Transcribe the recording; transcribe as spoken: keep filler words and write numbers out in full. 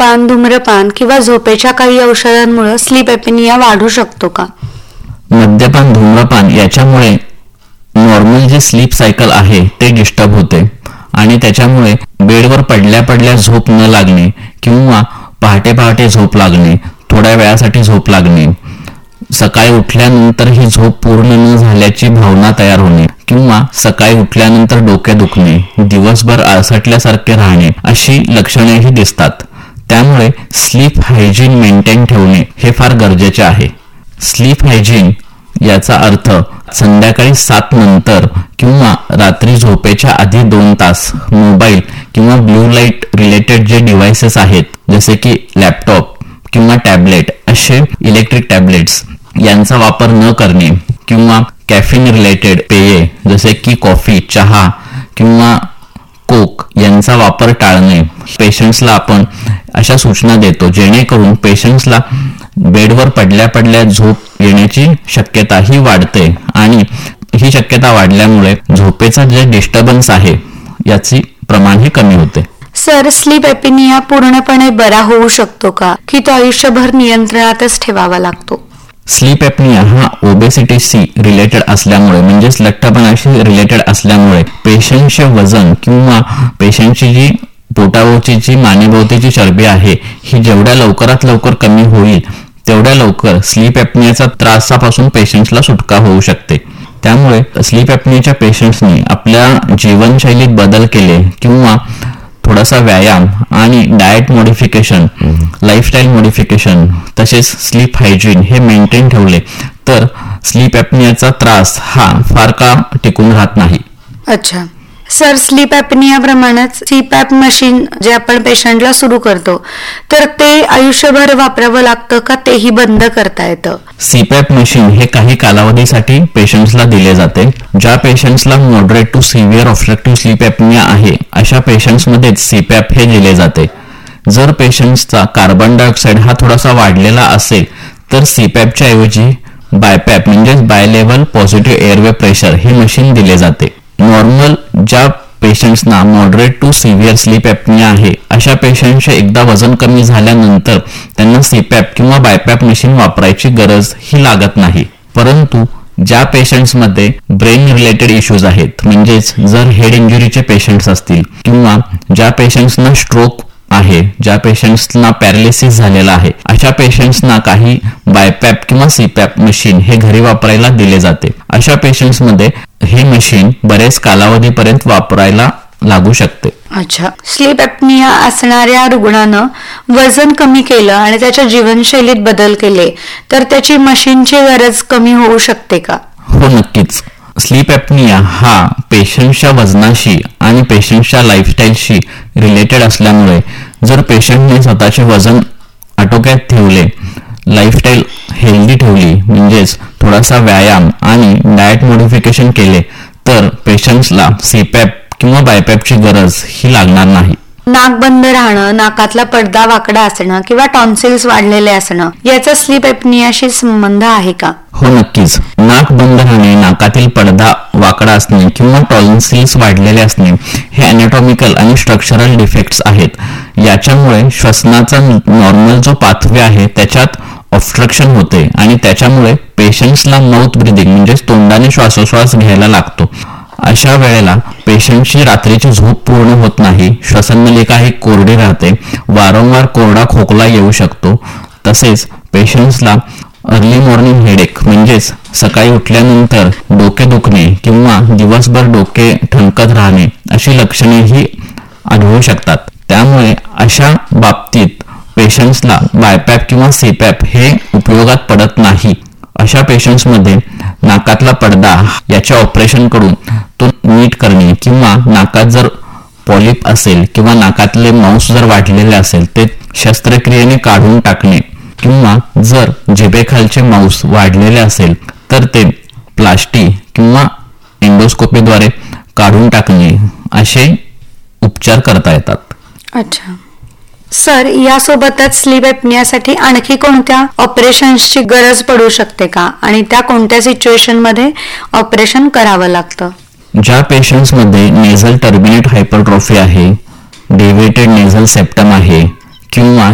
मद्यपान, धूम्रपान किंवा झोपेच्या काही औषधांमुळे स्लीप एपिनिया वाढू शकतो का? मद्यपान, धूम्रपान याच्यामुळे नॉर्मल जे स्लीप सायकल आहे ते डिस्टर्ब होते आणि त्याच्यामुळे बेडवर पडल्या पडल्या झोप न लागणे किंवा पहाटे पहाटे झोप लागणे, थोड्या वेळासाठी झोप लागणे, सकाळी उठल्यानंतर ही झोप पूर्ण न झाल्याची भावना तयार होणे किंवा सकाळी उठल्यानंतर डोके दुखणे, दिवसभर आळसटल्यासारखे राहणे अशी लक्षणेही दिसतात. त्यामुळे स्लीप हायजीन मेंटेन ठेवणे हे फार गरजेचे आहे. स्लीप हायजीन याचा अर्थ संध्याकाळी सात नंतर किंवा रात्री झोपेच्या आधी दोन तास मोबाईल किंवा ब्लू लाईट रिलेटेड जे डिव्हाइसेस आहेत जसे की लॅपटॉप किंवा टॅबलेट असे इलेक्ट्रिक टॅबलेट्स यांचा वापर न करणे किंवा कॅफिन रिलेटेड पेये जसे की कॉफी, चहा किंवा कोक यांचा वापर टाळणे. पेशंट्सला आपण अशा सूचना देतो जेणेकरून पेशंट्सला बेडवर पडल्या पडल्या झोप येण्याची शक्यता ही वाढते आणि ही शक्यता वाढल्यामुळे झोपेचा जे डिस्टर्बन्स आहे याची प्रमाण ही कमी होते. सर, स्लीप एपिनिया पूर्णपणे बरा होऊ शकतो का, की तो आयुष्यभर नियंत्रणातच ठेवावा लागतो? स्लीप एपनिया हा ओबेसिटीशी रिलेटेड असल्यामुळे म्हणजेच लठ्ठपणाशी रिलेटेड असल्यामुळे पेशंटचे वजन किंवा पेशंटची जी पोटाभोवतीची जी मानेभोवतीची चरबी आहे ही जेवढ्या लवकरात लवकर कमी होईल तेवढ्या लवकर स्लीप एपनियाचा त्रासापासून पेशंट्सला सुटका होऊ शकते. त्यामुळे स्लीप एपनियाच्या पेशंट्सनी आपल्या जीवनशैलीत बदल केले किंवा थोडासा व्यायाम आणि डाएट मॉडिफिकेशन, लाईफस्टाईल मॉडिफिकेशन तसेच स्लीप हायजीन हे मेंटेन ठेवले तर स्लीप एपनियाचा त्रास हा फार काळ टिकून राहत नाही. अच्छा सर, स्लीप एपनिया प्रमाणेच सीपॅप मशीन जे आपण पेशंटला सुरू करतो तर ते आयुष्यभर वापरावं लागतं का तेही बंद करता येतं? सीपॅप मशीन हे काही कालावधीसाठी पेशंट्सला दिले जाते. ज्या पेशंट्सला moderate to severe obstructive sleep apnoea आहे अशा पेशंट्समध्येच सीपॅप हे दिले जाते. जर पेशंट्सचा कार्बन डायऑक्साईड हा थोडासा वाढलेला असेल तर सीपॅपच्या ऐवजी बायपॅप म्हणजेच बायलेव्हल पॉझिटिव्ह एअरवे प्रेशर हे मशीन दिले जाते. नॉर्मल ज्या पेशंट्सना moderate to severe sleep apnoea आहे अशा पेशंटचे एकदा वजन कमी झाल्यानंतर त्यांना सीपॅप किंवा बायपॅप मशीन वापरायची गरज ही लागत नाही. परंतु ज्या पेशंट्समध्ये ब्रेन रिलेटेड इश्यूज आहेत म्हणजेच जर हेड इंजुरीचे पेशंट्स असतील किंवा ज्या पेशंट्सना स्ट्रोक आहे, ज्या पेशंट्सना पॅरालिसिस झालेला आहे अशा पेशंट्सना काही बायपॅप किंवा सीपॅप मशीन हे घरी वापरायला दिले जाते. अशा पेशंट्समध्ये हे मशीन बरेच कालावधीपर्यंत वापरायला लागू शकते. अच्छा, स्लीप एपनिया असणाऱ्या रुग्णानं वजन कमी केलं आणि त्याच्या जीवनशैलीत बदल केले तर त्याची मशीनची गरज कमी होऊ शकते का? हो, नक्कीच. स्लीप एपनिया हा पेशंटच्या वजनाशी आणि पेशंटच्या लाईफस्टाईलशी रिलेटेड असल्यामुळे जर पेशंटने स्वतःचे वजन आटोक्यात ठेवले, लाईफस्टाईल हेल्दी ठेवली म्हणजेच थोडासा व्यायाम आणि डाएट मॉडिफिकेशन केले तर पेशंट्सला सीपॅप किंवा बायपॅपची गरज ही लागणार नाही. नाक बंद राहणं, नाकातला पडदा वाकडा असणं किंवा टॉन्सिल्स वाढलेले असणं याचा स्लीप एपनियाशी संबंध आहे का? हो, नक्कीच. नाक बंद राहणे, नाकातील पडदा वाकडा असणे किंवा टॉन्सिल्स वाढलेले असणे हे अॅनाटॉमिकल आणि स्ट्रक्चरल डिफेक्ट्स आहेत. याच्यामुळे श्वसनाचा नॉर्मल जो पाथवे आहे त्याच्यात ऑब्स्ट्रक्शन होते आणि त्याच्यामुळे पेशंट्सला माउथ ब्रिदिंग म्हणजेच तोंडाने श्वासोश्वास घ्यायला लागतो. अशा वेळेला पेशंटची रात्रीची झोप पूर्ण होत नाही, श्वसननलिका ही कोरडी राहते, वारंवार कोरडा खोकला येऊ शकतो. तसेच पेशंट्सला अर्ली मॉर्निंग हेडेक म्हणजेच सकाळी उठल्यानंतर डोके दुखणे किंवा दिवसभर डोके ठणकत राहणे अशी लक्षणेही आढळू शकतात. त्यामुळे अशा बाबतीत पेशंट्सला बायपॅप किंवा सीपॅप हे उपयोगात पडत नाही. अशा पेशंट्समध्ये नाकातला पडदा याच्या ऑपरेशन करून तो नीट करणे किंवा नाकात जर पॉलिप असेल किंवा नाकातले मांस जर वाढलेले असेल ते शस्त्रक्रियेने काढून टाकणे किंवा जर जिभेखालचे मांस वाढलेले असेल तर ते प्लास्टी किंवा एंडोस्कोपीद्वारे काढून टाकणे असे उपचार करता येतात. अच्छा सर, यासोबतच स्लीप एपनियासाठी आणखी कोणत्या ऑपरेशन्सची गरज पडू शकते का आणि त्या कोणत्या सिच्युएशन मध्ये ऑपरेशन करावं लागतं? ज्या पेशंट्समध्ये नेझल टर्बिनेट हायपरट्रॉफी आहे, डेव्हिएटेड नेझल सेप्टम आहे किंवा